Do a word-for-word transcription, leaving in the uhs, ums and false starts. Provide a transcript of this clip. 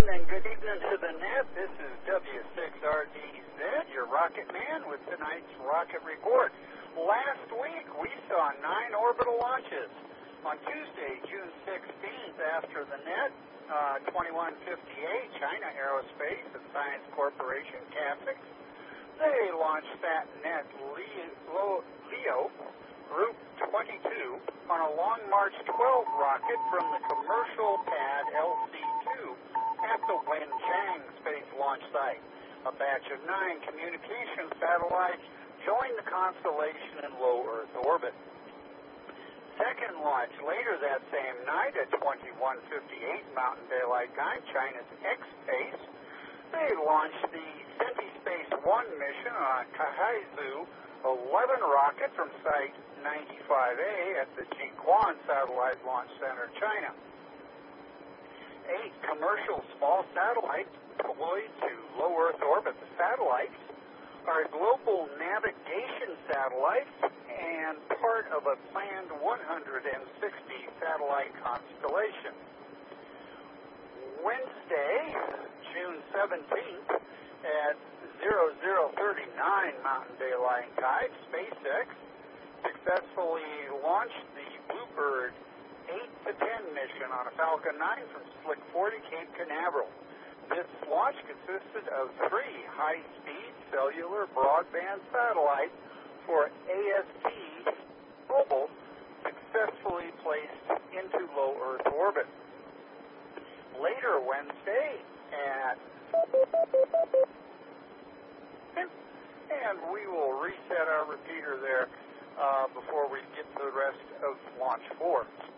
and good evening to the net. This is W six R D Z, your rocket man, with tonight's rocket report. Last week, we saw nine orbital launches. On Tuesday, June sixteenth, after the net, uh, twenty-one fifty-eight, China Aerospace and Science Corporation, CASIX, they launched SatNet Leo, Leo Group twenty-two on a Long March twelve rocket from the commercial pad L C two at the Wenchang Space Launch Site. A batch of nine communication satellites joined the constellation in low Earth orbit. Second launch later that same night at twenty-one fifty-eight Mountain Daylight Time, China's X-Space. They launched the SentiSpace one mission on a Kaihaizu eleven rocket from Site ninety-five A at the Jiuquan Satellite Launch Center, China. Eight commercial small satellites deployed to low Earth orbit. The satellites are global navigation satellites and part of a planned one hundred sixty satellite constellation. Wednesday, June seventeenth, at zero zero thirty-nine Mountain Daylight Time, SpaceX successfully launched the Bluebird eight to ten mission on a Falcon nine from Slick forty Cape Canaveral. This launch consisted of three high-speed cellular broadband satellites for A S T Global, successfully placed into low Earth orbit. Later Wednesday at and we will reset our repeater there uh, before we get to the rest of Launch four.